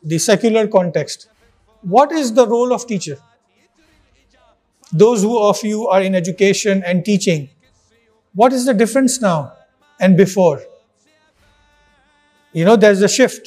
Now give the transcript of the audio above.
the secular context. What is the role of teacher? Those who of you are in education and teaching, what is the difference now and before? There's a shift.